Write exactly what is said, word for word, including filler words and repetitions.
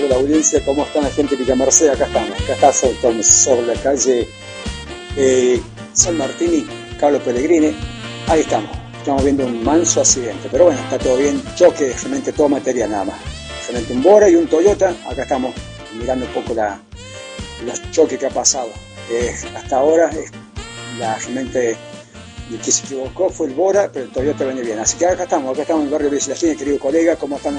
tarde la audiencia, ¿cómo están la gente de Villa Merced? Acá estamos, acá está sobre, sobre la calle eh, San Martín y Carlos Pellegrini. Ahí estamos, estamos viendo un manso accidente, pero bueno, está todo bien, choque, realmente todo material nada más. Realmente un Bora y un Toyota, acá estamos mirando un poco la, los choques que ha pasado. Eh, hasta ahora, eh, la realmente el que se equivocó fue el Bora, pero el Toyota viene bien. Así que acá estamos, acá estamos en el barrio de Villa Querido colega, ¿cómo están?